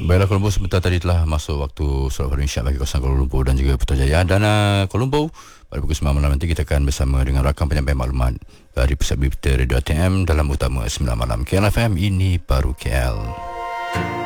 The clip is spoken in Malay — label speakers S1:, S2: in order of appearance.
S1: Baiklah, Kuala Lumpur sebentar tadi telah masuk waktu solat fardu isyak bagi kawasan Kuala Lumpur dan juga Putrajaya dan Kuala Lumpur. Pada pukul 9 malam nanti kita akan bersama dengan rakam penyampaian maklumat dari Pusat Berita Radio ATM dalam Utama 9 Malam. KL FM, ini baru KL.